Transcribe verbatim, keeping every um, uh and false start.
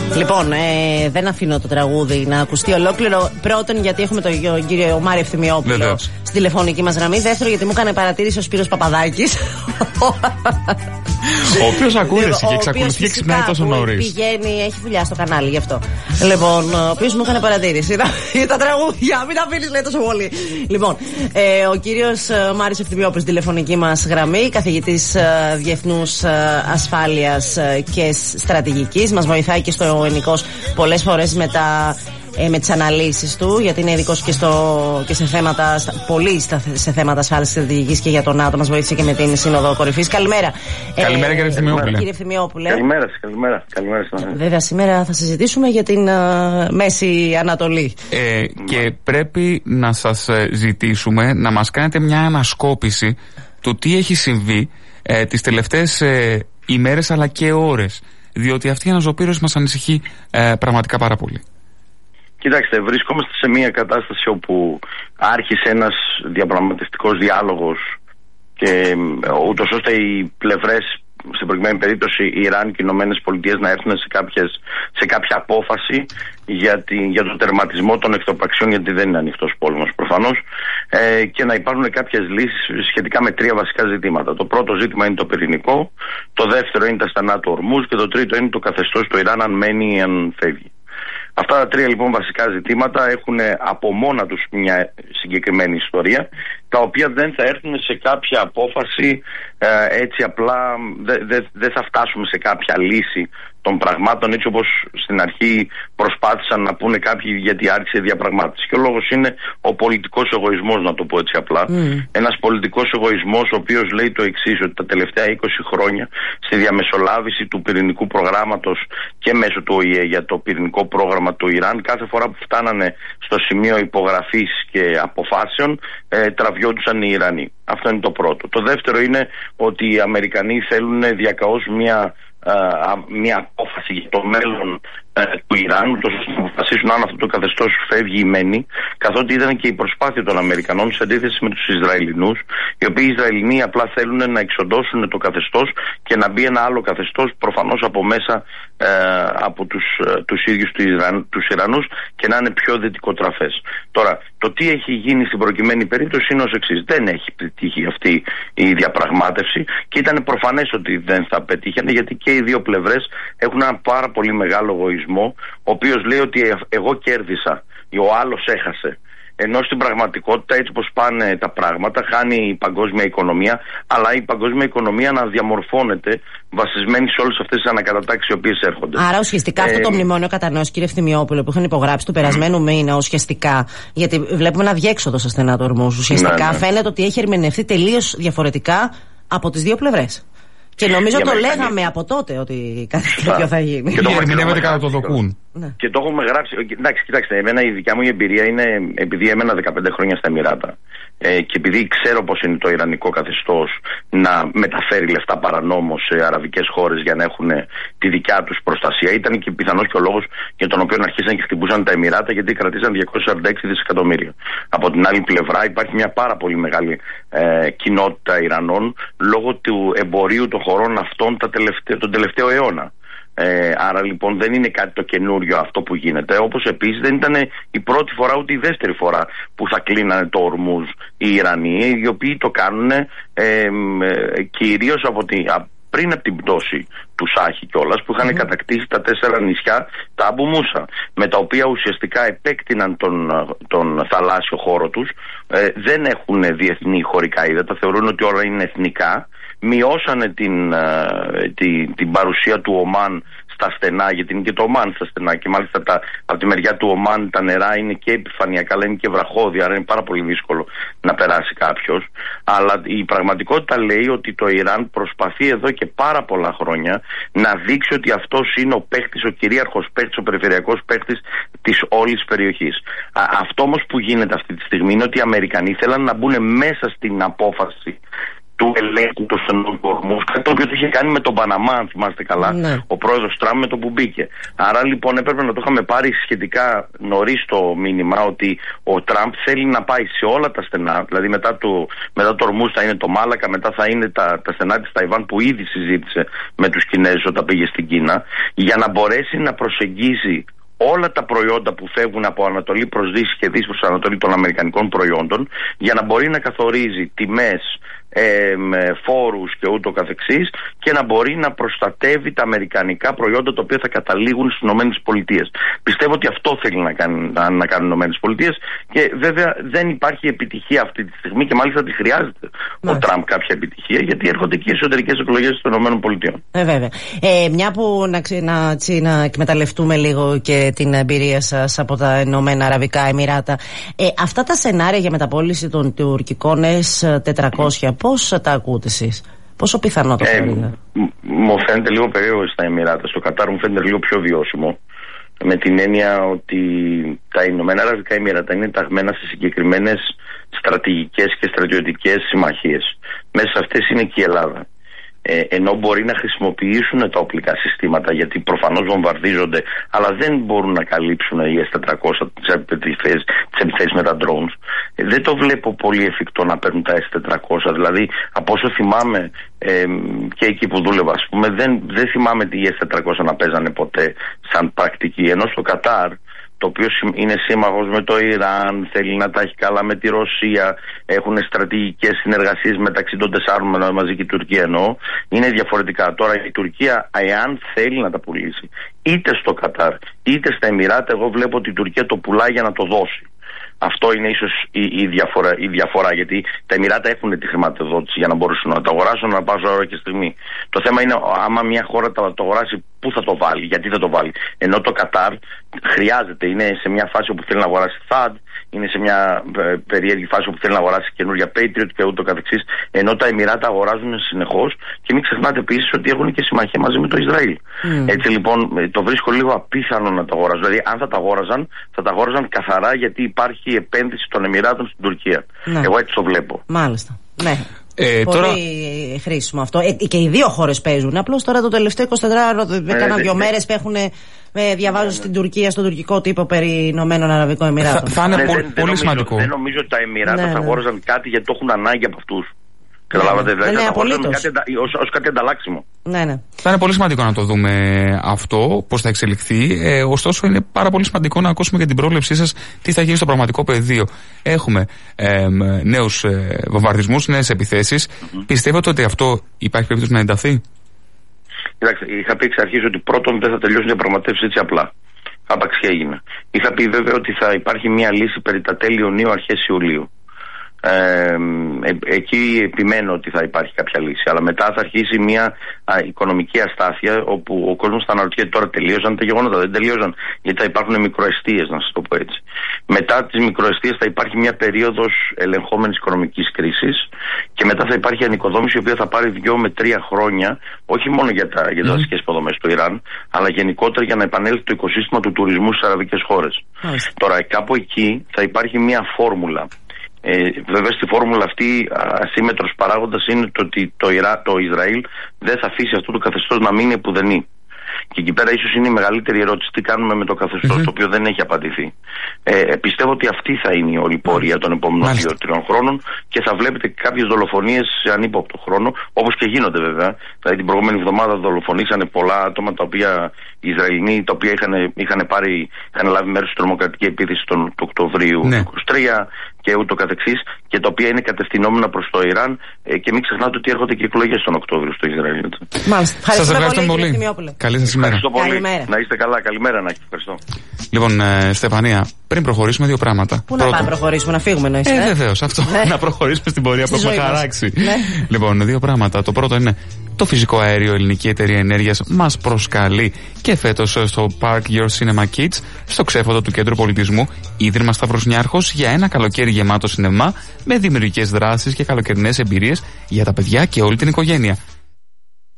Λοιπόν, ε, δεν αφήνω το τραγούδι να ακουστεί ολόκληρο. Πρώτον, γιατί έχουμε τον κύριο Μάριο Ευθυμιόπουλο στην τηλεφωνική μας γραμμή. Δεύτερον, γιατί μου έκανε παρατήρηση ο Σπύρος Παπαδάκης. Ο οποίος ακούγεται και εξακολουθεί και ξυπνάει τόσο νωρίς. Πηγαίνει, έχει δουλειά στο κανάλι γι' αυτό. Λοιπόν, ο οποίος μου έκανε παρατήρηση. Για τα τραγούδια, μην αφήνεις λέει τόσο πολύ. Λοιπόν, ε, ο κύριος Μάριος Ευθυμιόπουλος στην τηλεφωνική μας γραμμή, καθηγητής ε, διεθνούς ε, ασφάλειας ε, και στρατηγικής. Μας βοηθάει και στο Ενικός πολλές φορές με τα. Ε, με τις αναλύσεις του, γιατί είναι ειδικός και, και σε θέματα, στα, πολύ στα, σε θέματα ασφάλισης στρατηγικής και για τον ΝΑΤΟ. Μας βοήθησε και με την Σύνοδο Κορυφής. Καλημέρα. Καλημέρα, ε, κύριε Ευθυμιόπουλε. Κύριε Ευθυμιόπουλε. Καλημέρα, καλημέρα. καλημέρα Βέβαια, σήμερα θα συζητήσουμε για την uh, Μέση Ανατολή. Ε, και πρέπει να σας ζητήσουμε να μας κάνετε μια ανασκόπηση του τι έχει συμβεί ε, τις τελευταίες ε, ημέρες αλλά και ώρες. Διότι αυτή η αναζωπήρωση μας ανησυχεί ε, πραγματικά πάρα πολύ. Κοιτάξτε, βρισκόμαστε σε μια κατάσταση όπου άρχισε ένας διαπραγματευτικός διάλογος και ούτως ώστε οι πλευρές, στην προηγούμενη περίπτωση η Ιράν και οι Ηνωμένες Πολιτείες, να έρθουν σε, κάποιες, σε κάποια απόφαση για, τη, για τον τερματισμό των εχθροπραξιών, γιατί δεν είναι ανοιχτός πόλεμος προφανώς, ε, και να υπάρχουν κάποιες λύσεις σχετικά με τρία βασικά ζητήματα. Το πρώτο ζήτημα είναι το πυρηνικό, το δεύτερο είναι τα στενά του Ορμούζ και το τρίτο είναι το καθεστώς του Ιράν, αν μένει ή αν φεύγει. Αυτά τα τρία λοιπόν βασικά ζητήματα έχουν από μόνα τους μια συγκεκριμένη ιστορία, τα οποία δεν θα έρθουν σε κάποια απόφαση ε, έτσι απλά, δεν δε, δε θα φτάσουμε σε κάποια λύση των πραγμάτων έτσι όπως στην αρχή προσπάθησαν να πούνε κάποιοι, γιατί άρχισε η διαπραγμάτευση. Και ο λόγος είναι ο πολιτικός εγωισμός, να το πω έτσι απλά. Mm. Ένας πολιτικός εγωισμός ο οποίος λέει το εξής, ότι τα τελευταία είκοσι χρόνια στη διαμεσολάβηση του πυρηνικού προγράμματος και μέσω του Ο Η Ε για το πυρηνικό πρόγραμμα του Ιράν, κάθε φορά που φτάνανε στο σημείο υπογραφής και αποφάσεων, ε, τραβιόντουσαν οι Ιρανοί. Αυτό είναι το πρώτο. Το δεύτερο είναι ότι οι Αμερικανοί θέλουν διακαώς μια Uh, μια απόφαση για το μέλλον uh, του Ιράν, ούτως ώστε να αποφασίσουν αν αυτό το καθεστώς φεύγει ή μένει, καθότι ήταν και η προσπάθεια των Αμερικανών σε αντίθεση με τους Ισραηλινούς, οι οποίοι οι Ισραηλινοί απλά θέλουν να εξοντώσουν το καθεστώς και να μπει ένα άλλο καθεστώς, προφανώς από μέσα uh, από τους, uh, τους ίδιους του Ιραν, τους Ιρανούς, και να είναι πιο δυτικοτραφές. Τώρα, το τι έχει γίνει στην προκειμένη περίπτωση είναι ως εξής. Δεν έχει πετύχει αυτή η διαπραγμάτευση και ήταν προφανές ότι δεν θα πετύχαινε, γιατί και οι δύο πλευρές έχουν ένα πάρα πολύ μεγάλο εγωισμό, ο οποίος λέει ότι εγώ κέρδισα, ο άλλος έχασε. Ενώ στην πραγματικότητα, έτσι πως πάνε τα πράγματα, χάνει η παγκόσμια οικονομία, αλλά η παγκόσμια οικονομία να διαμορφώνεται βασισμένη σε όλες αυτές τις ανακατατάξεις οι οποίες έρχονται. Άρα ουσιαστικά ε... αυτό το μνημόνιο κατανόησης, κύριε Ευθυμιόπουλο, που είχαν υπογράψει του περασμένου mm. μήνα, ουσιαστικά, γιατί βλέπουμε ένα διέξοδο στα στενά του Ορμούζ, ουσιαστικά ναι, ναι. φαίνεται ότι έχει ερμηνευτεί τελείως διαφορετικά από τις δύο πλευρές. Και νομίζω το λέγαμε από τότε ότι κάτι τέτοιο θα γίνει. Και το ερμηνεύεται κατά το δοκούν. Ναι. Και το έχουμε γράψει. Εντάξει, κοιτάξτε, εμένα η δικιά μου η εμπειρία είναι, επειδή έμενα δεκαπέντε χρόνια στα Εμιράτα ε, και επειδή ξέρω πώς είναι το ιρανικό καθεστώς να μεταφέρει λεφτά παρανόμως σε αραβικές χώρες για να έχουν τη δικιά τους προστασία, ήταν και πιθανώς και ο λόγος για τον οποίο αρχίσαν και χτυπούσαν τα Εμιράτα, γιατί κρατήσαν διακόσια σαράντα έξι δισεκατομμύρια. Από την άλλη πλευρά υπάρχει μια πάρα πολύ μεγάλη ε, κοινότητα Ιρανών λόγω του εμπορίου των χωρών αυτών τα τελευταί, τον τελευταίο αιώνα. Ε, άρα λοιπόν δεν είναι κάτι το καινούριο αυτό που γίνεται, όπως επίσης δεν ήταν η πρώτη φορά ούτε η δεύτερη φορά που θα κλείνανε το Ορμούζ οι Ιρανοί, οι οποίοι το κάνουν ε, ε, κυρίως από τη, πριν από την πτώση του Σάχη κιόλας, που είχαν mm. κατακτήσει τα τέσσερα νησιά, τα Αμπου Μούσα, με τα οποία ουσιαστικά επέκτηναν τον, τον θαλάσσιο χώρο τους. Ε, δεν έχουν διεθνή χωρικά ύδατα, θεωρούν ότι όλα είναι εθνικά. Μειώσανε την, την, την παρουσία του Ομάν στα στενά, γιατί είναι και το Ομάν στα στενά, και μάλιστα τα, από τη μεριά του Ομάν τα νερά είναι και επιφανειακά, αλλά είναι και βραχώδια, άρα είναι πάρα πολύ δύσκολο να περάσει κάποιος. Αλλά η πραγματικότητα λέει ότι το Ιράν προσπαθεί εδώ και πάρα πολλά χρόνια να δείξει ότι αυτός είναι ο παίχτης, ο κυρίαρχος παίχτης, ο περιφερειακός παίχτης της όλης περιοχής. Α, αυτό όμως που γίνεται αυτή τη στιγμή είναι ότι οι Αμερικανοί θέλαν να μπουν μέσα στην απόφαση του ελέγχου των στενών του Ορμούζ, κάτι το οποίο το είχε κάνει με τον Παναμά, αν θυμάστε καλά, ναι. ο πρόεδρος Τραμπ με το που μπήκε. Άρα λοιπόν έπρεπε να το είχαμε πάρει σχετικά νωρίς το μήνυμα ότι ο Τραμπ θέλει να πάει σε όλα τα στενά, δηλαδή μετά το, μετά το Ορμούζ θα είναι το Μάλακα, μετά θα είναι τα, τα στενά της Ταϊβάν που ήδη συζήτησε με τους Κινέζους όταν πήγε στην Κίνα, για να μπορέσει να προσεγγίσει όλα τα προϊόντα που φεύγουν από Ανατολή προς Δύση και Δύση προς Ανατολή των αμερικανικών προϊόντων, για να μπορεί να καθορίζει τιμές, ε, φόρους και ούτω καθεξής, και να μπορεί να προστατεύει τα αμερικανικά προϊόντα τα οποία θα καταλήγουν στις ΗΠΑ. Πιστεύω ότι αυτό θέλει να κάνει, να, να κάνουν οι ΗΠΑ, και βέβαια δεν υπάρχει επιτυχία αυτή τη στιγμή, και μάλιστα τη χρειάζεται ναι. ο Τραμπ κάποια επιτυχία, γιατί έρχονται και οι εσωτερικές εκλογές των ΗΠΑ. Ε, βέβαια. Ε, μια που να, να, να εκμεταλλευτούμε λίγο και την εμπειρία σας από τα Ηνωμένα Αραβικά Εμιράτα, ε, αυτά τα σενάρια για μεταπώληση των τουρκικών ες τετρακόσια, πώς τα ακούτε εσείς, πόσο πιθανό το θεωρείτε? Ε, μου φαίνεται λίγο περίεργο στα Εμιράτα. Στο Κατάρ μου φαίνεται λίγο πιο βιώσιμο, με την έννοια ότι τα Ηνωμένα Αραβικά Εμιράτα είναι ταγμένα σε συγκεκριμένες στρατηγικές και στρατιωτικές συμμαχίες. Μέσα σε αυτές είναι και η Ελλάδα. Ε, ενώ μπορεί να χρησιμοποιήσουν τα οπλικά συστήματα, γιατί προφανώς βομβαρδίζονται, αλλά δεν μπορούν να καλύψουν οι ες τετρακόσια τις επιθέσεις με τα drones. Ε, δεν το βλέπω πολύ εφικτό να παίρνουν τα ες τετρακόσια. Δηλαδή, από όσο θυμάμαι, ε, και εκεί που δούλευα, ας πούμε, δεν, δεν θυμάμαι τι ες τετρακόσια να παίζανε ποτέ σαν πρακτική. Ενώ στο Κατάρ, το οποίο είναι σύμμαχος με το Ιράν, θέλει να τα έχει καλά με τη Ρωσία, έχουν στρατηγικές συνεργασίες μεταξύ των τεσσάρων μαζί και η Τουρκία εννοώ, είναι διαφορετικά. Τώρα η Τουρκία, εάν θέλει να τα πουλήσει, είτε στο Κατάρ είτε στα Εμιράτα, εγώ βλέπω ότι η Τουρκία το πουλάει για να το δώσει. Αυτό είναι ίσως η, η, διαφορά, η διαφορά, γιατί τα Εμιράτα έχουν τη χρηματοδότηση για να μπορέσουν να τα αγοράσουν να πάσουν ώρα και στιγμή. Το θέμα είναι άμα μια χώρα το, το αγοράσει, πού θα το βάλει, γιατί θα το βάλει. Ενώ το Κατάρ χρειάζεται, είναι σε μια φάση όπου θέλει να αγοράσει θαντ, είναι σε μια ε, περίεργη φάση όπου θέλει να αγοράσει καινούργια Patriot και ούτω καθεξής. Ενώ τα Εμιράτα αγοράζουν συνεχώς, και μην ξεχνάτε επίσης ότι έχουν και συμμαχία μαζί με το Ισραήλ. Mm. Έτσι λοιπόν το βρίσκω λίγο απίθανο να τα αγοράζουν. Δηλαδή, αν θα τα αγόραζαν, θα τα αγόραζαν καθαρά γιατί υπάρχει η επένδυση των Εμιράτων στην Τουρκία. Ναι. Εγώ έτσι το βλέπω. Μάλιστα. Ναι. Ε, Πολύ τώρα... χρήσιμο αυτό. Ε, και οι δύο χώρες παίζουν. Απλώς τώρα το τελευταίο εικοσιτετράωρο, έκανα δύο μέρες που έχουν. Με διαβάζω ναι, στην Τουρκία, στον τουρκικό τύπο περί Ηνωμένων Αραβικών Εμιράτων. Θα, θα είναι ναι, πολύ, δεν, πολύ δεν σημαντικό. Νομίζω, δεν νομίζω ότι τα Εμιράτα ναι, θα ναι. αγόραζαν κάτι γιατί το έχουν ανάγκη από αυτούς. Καταλάβατε, δηλαδή θα αγόραζαν ως κάτι ανταλλάξιμο. Ναι, ναι. Θα είναι πολύ σημαντικό να το δούμε αυτό, πώς θα εξελιχθεί. Ε, ωστόσο, είναι πάρα πολύ σημαντικό να ακούσουμε και την πρόβλεψή σας τι θα γίνει στο πραγματικό πεδίο. Έχουμε ε, νέους ε, βομβαρδισμούς, νέες επιθέσεις. Mm-hmm. Πιστεύετε ότι αυτό υπάρχει περίπτωση να ενταθεί? Κοιτάξτε, είχα πει εξ αρχής ότι πρώτον δεν θα τελειώσουν οι διαπραγματεύσεις έτσι απλά. Άπαξ και έγινε. Είχα πει βέβαια ότι θα υπάρχει μια λύση περί τα τέλη Ιουνίου, αρχές Ιουλίου. Ε, ε, εκεί επιμένω ότι θα υπάρχει κάποια λύση. Αλλά μετά θα αρχίσει μια α, οικονομική αστάθεια, όπου ο κόσμος θα αναρωτιέται τώρα τελείωσαν τα γεγονότα. Δεν τελείωσαν, γιατί θα υπάρχουν μικροαιστείες, να σας το πω έτσι. Μετά τις μικροαιστείες θα υπάρχει μια περίοδος ελεγχόμενης οικονομικής κρίσης, και μετά θα υπάρχει ανοικοδόμηση η οποία θα πάρει δύο με τρία χρόνια, όχι μόνο για, τα, για τις δασικές mm. υποδομές του Ιράν, αλλά γενικότερα για να επανέλθει το οικοσύστημα του τουρισμού στις αραβικές χώρες. Mm. Τώρα κάπου εκεί θα υπάρχει μια φόρμουλα. Ε, βέβαια στη φόρμουλα αυτή ασύμετρος παράγοντας είναι το ότι το, Ιρα, το Ισραήλ δεν θα αφήσει αυτό το καθεστώς να μείνει επουδενή. Και εκεί πέρα ίσως είναι η μεγαλύτερη ερώτηση, τι κάνουμε με το καθεστώς, mm-hmm. το οποίο δεν έχει απαντηθεί. Ε, πιστεύω ότι αυτή θα είναι η όλη πορεία των επόμενων δύο τριών χρόνων, και θα βλέπετε κάποιες δολοφονίες σε ανύποπτο χρόνο, όπως και γίνονται βέβαια. Δηλαδή την προηγούμενη εβδομάδα δολοφονήσανε πολλά άτομα τα οποία οι Ισραηλοί, τα οποία είχαν, είχαν, πάρει, είχαν λάβει μέρος στην τρομοκρατική επίθεση του Οκτωβρίου ναι. είκοσι τρία και ούτω καθεξής, και τα οποία είναι κατευθυνόμενα προς το Ιράν, ε, και μην ξεχνάτε ότι έρχονται και εκλογές τον Οκτώβριο στο Ισραήλ. Μάλιστα. Σας ευχαριστώ πολύ. Καλή σας ημέρα. Ευχαριστώ πολύ. Καλημέρα. Να είστε καλά. Καλημέρα να έχετε. Ευχαριστώ. Λοιπόν, ε, Στεφανία, πριν προχωρήσουμε, δύο πράγματα. Πού Πρώτο... να πάμε προχωρήσουμε, να φύγουμε εννοείς? Ε, βεβαίως, αυτό. Να προχωρήσουμε στην πορεία που έχουμε χαράξει. Ναι. Λοιπόν, δύο πράγματα. Το πρώτο είναι το φυσικό αέριο, ελληνική εταιρεία ενέργειας, μας προσκαλεί και φέτος στο Park Your Cinema Kids, στο ξέφωτο του Κέντρου Πολιτισμού, Ίδρυμα Σταυροσνιάρχος, για ένα καλοκαίρι γεμάτο σινεμά με δημιουργικές δράσεις και καλοκαιρινές εμπειρίες για τα παιδιά και όλη την οικογένεια.